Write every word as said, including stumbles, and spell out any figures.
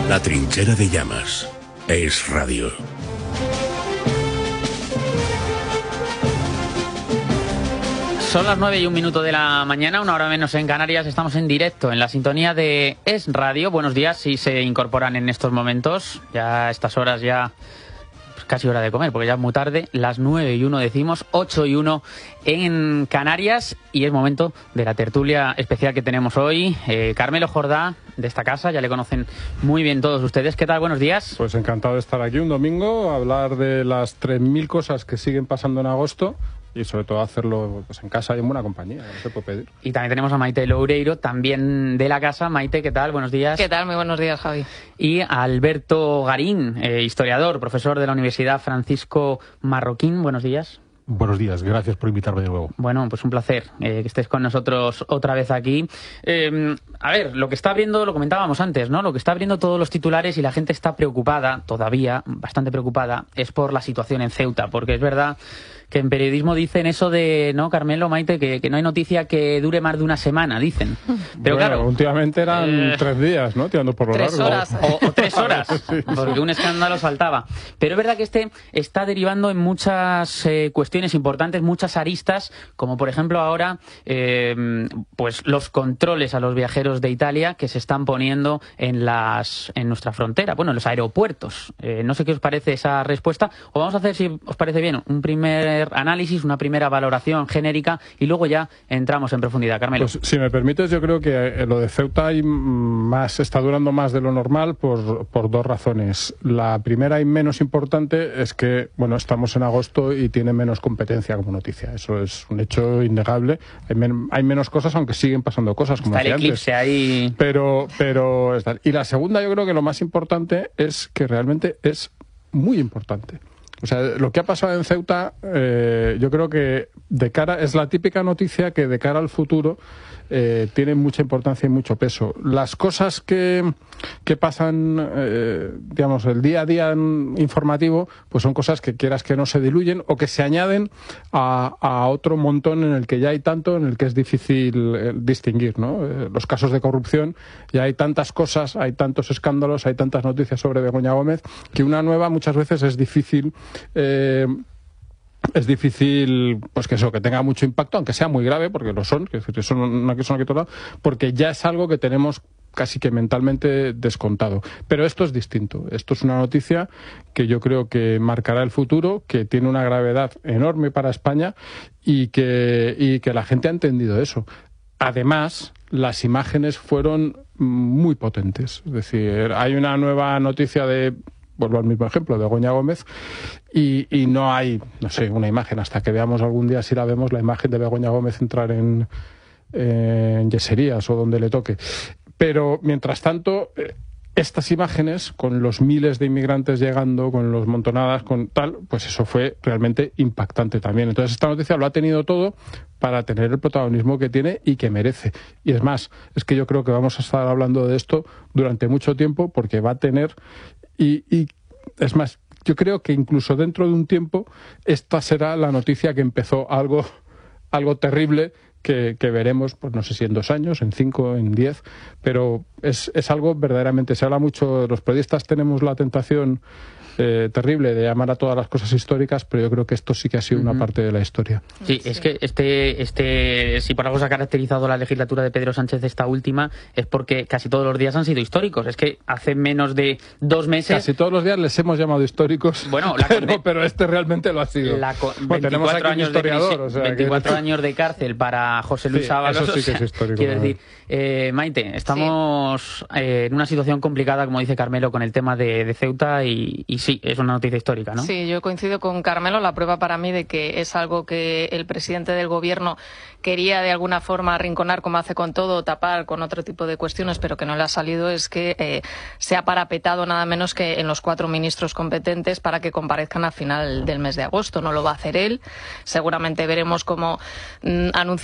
La trinchera de llamas. Es radio. Son las nueve y un minuto de la mañana, una hora menos en Canarias. Estamos en directo en la sintonía de Es Radio. Buenos días, si se incorporan en estos momentos. Ya a estas horas ya pues casi hora de comer, porque ya es muy tarde. Las nueve y uno decimos, ocho y uno en Canarias. Y es momento de la tertulia especial que tenemos hoy. Eh, Carmelo Jordá, de esta casa, ya le conocen muy bien todos ustedes. ¿Qué tal? Buenos días. Pues encantado de estar aquí un domingo, a hablar de las tres mil cosas que siguen pasando en agosto. Y sobre todo hacerlo pues en casa y en buena compañía, no se puede pedir. Y también tenemos a Maite Loureiro, también de la casa. Maite, ¿qué tal? Buenos días. ¿Qué tal? Muy buenos días, Javi. Y a Alberto Garín, eh, historiador, profesor de la Universidad Francisco Marroquín. Buenos días. Buenos días, gracias por invitarme de nuevo. Bueno, pues un placer eh, que estés con nosotros otra vez aquí. Eh, a ver, lo que está abriendo, lo comentábamos antes, ¿no? Lo que está abriendo todos los titulares y la gente está preocupada, todavía, bastante preocupada, es por la situación en Ceuta, porque es verdad que en periodismo dicen eso de, ¿no, Carmelo, Maite? Que, que no hay noticia que dure más de una semana, dicen. Pero bueno, claro, últimamente eran eh, tres días, ¿no? Tirando por lo tres largo. Horas. O, o tres horas, sí, porque sí. un escándalo saltaba. Pero es verdad que este está derivando en muchas eh, cuestiones importantes, muchas aristas, como por ejemplo ahora eh, pues los controles a los viajeros de Italia que se están poniendo en las en nuestra frontera, bueno, en los aeropuertos. Eh, no sé qué os parece esa respuesta, o vamos a hacer, si os parece bien, un primer análisis, una primera valoración genérica y luego ya entramos en profundidad. Carmelo. Pues, si me permites, yo creo que lo de Ceuta hay más, está durando más de lo normal por, por dos razones. La primera y menos importante es que, bueno, estamos en agosto y tiene menos competencia como noticia. Eso es un hecho innegable. Hay, men hay menos cosas, aunque siguen pasando cosas, como está el eclipse antes. Ahí. Pero, pero está. Y la segunda, yo creo que lo más importante es que realmente es muy importante. O sea, lo que ha pasado en Ceuta, eh, yo creo que de cara es la típica noticia que de cara al futuro eh, tiene mucha importancia y mucho peso. Las cosas que, que pasan, eh, digamos, el día a día informativo, pues son cosas que quieras que no se diluyen o que se añaden a, a otro montón en el que ya hay tanto, en el que es difícil eh, distinguir, ¿no? Eh, los casos de corrupción, ya hay tantas cosas, hay tantos escándalos, hay tantas noticias sobre Begoña Gómez, que una nueva muchas veces es difícil. Eh, es difícil pues que eso, que tenga mucho impacto, aunque sea muy grave, porque lo son, que eso no que son aquí todo, porque ya es algo que tenemos casi que mentalmente descontado. Pero esto es distinto. Esto es una noticia que yo creo que marcará el futuro, que tiene una gravedad enorme para España y que, y que la gente ha entendido eso. Además, las imágenes fueron muy potentes. Es decir, hay una nueva noticia de... vuelvo al mismo ejemplo, de Begoña Gómez, y, y no hay, no sé, una imagen, hasta que veamos algún día, si la vemos, la imagen de Begoña Gómez entrar en, en Yeserías o donde le toque. Pero, mientras tanto, estas imágenes, con los miles de inmigrantes llegando, con los montonadas, con tal, pues eso fue realmente impactante también. Entonces, esta noticia lo ha tenido todo para tener el protagonismo que tiene y que merece. Y es más, es que yo creo que vamos a estar hablando de esto durante mucho tiempo, porque va a tener... Y, y es más, yo creo que incluso dentro de un tiempo esta será la noticia que empezó algo, algo terrible que, que veremos, pues no sé si en dos años, en cinco, en diez, pero es, es algo verdaderamente, se habla mucho, los periodistas tenemos la tentación eh, terrible de llamar a todas las cosas históricas, pero yo creo que esto sí que ha sido una uh-huh. parte de la historia. Sí, es que este, este, si por algo se ha caracterizado la legislatura de Pedro Sánchez esta última, es porque casi todos los días han sido históricos. Es que hace menos de dos meses... Casi todos los días les hemos llamado históricos, bueno, la pero, de... pero este realmente lo ha sido. La co... bueno, tenemos aquí un historiador. De o sea, veinticuatro que... años de cárcel para José Luis sí, Ábalos. Eso sí que es histórico. Quiero decir, eh, Maite, estamos sí. eh, en una situación complicada, como dice Carmelo, con el tema de, de Ceuta y, y sí, es una noticia histórica, ¿no? Sí, yo coincido con Carmelo. La prueba para mí de que es algo que el presidente del gobierno quería de alguna forma arrinconar, como hace con todo, tapar con otro tipo de cuestiones, pero que no le ha salido, es que eh, se ha parapetado nada menos que en los cuatro ministros competentes para que comparezcan a final del mes de agosto. No lo va a hacer él. Seguramente veremos cómo mmm, anuncia